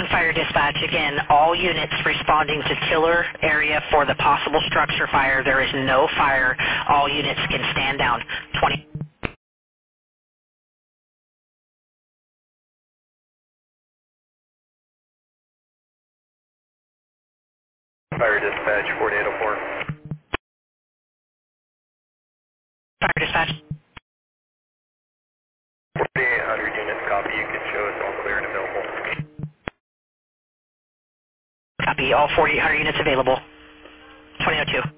Fire Dispatch. Again, all units responding to Tiller area for the possible structure fire. There is no fire. All units can stand down. 20. Fire Dispatch 4804. Fire Dispatch. 4800 units, copy. You can show us all clear and available. Copy. All 4800 units available. 2002.